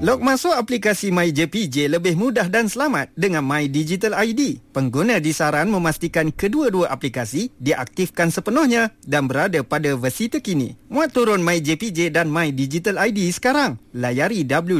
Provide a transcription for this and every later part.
Log masuk aplikasi MyJPJ lebih mudah dan selamat dengan My Digital ID. Pengguna disaran memastikan kedua-dua aplikasi diaktifkan sepenuhnya dan berada pada versi terkini. Muat turun MyJPJ dan My Digital ID sekarang. Layari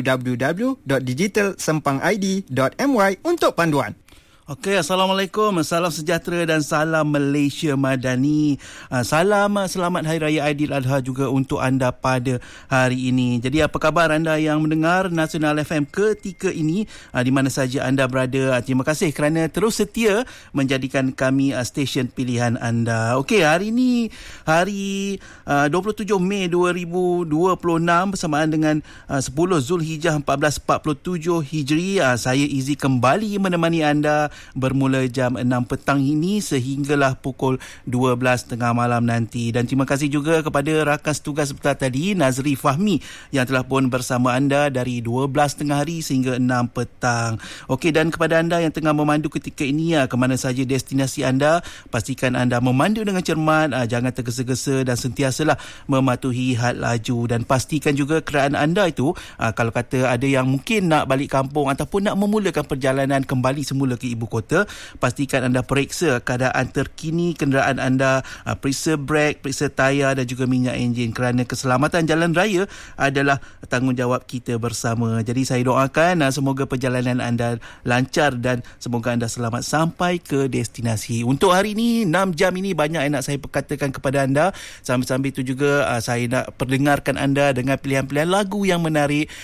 www.digitalsempangid.my untuk panduan. Okey, Assalamualaikum, salam sejahtera dan salam Malaysia Madani. Salam selamat Hari Raya Aidiladha juga untuk anda pada hari ini. Jadi apa khabar anda yang mendengar Nasional FM ketika ini, di mana saja anda berada. Terima kasih kerana terus setia menjadikan kami stesen pilihan anda. Okey, hari ini hari 27 Mei 2026 bersamaan dengan 10 Zulhijjah 1447 Hijri. Saya Izzy kembali menemani anda bermula jam 6 petang ini sehinggalah pukul 12 tengah malam nanti. Dan terima kasih juga kepada rakan tugas sebentar tadi, Nazri Fahmi, yang telah pun bersama anda dari 12 tengah hari sehingga 6 petang. Okey, dan kepada anda yang tengah memandu ketika ini, ke mana saja destinasi anda, pastikan anda memandu dengan cermat, jangan tergesa-gesa dan sentiasalah mematuhi had laju. Dan pastikan juga kenderaan anda itu, kalau kata ada yang mungkin nak balik kampung ataupun nak memulakan perjalanan kembali semula ke ibu kota, pastikan anda periksa keadaan terkini kenderaan anda, periksa brek, periksa tayar dan juga minyak enjin, kerana keselamatan jalan raya adalah tanggungjawab kita bersama. Jadi saya doakan semoga perjalanan anda lancar dan semoga anda selamat sampai ke destinasi. Untuk hari ini 6 jam ini banyak yang nak saya perkatakan kepada anda. Sambil-sambil itu juga saya nak perdengarkan anda dengan pilihan-pilihan lagu yang menarik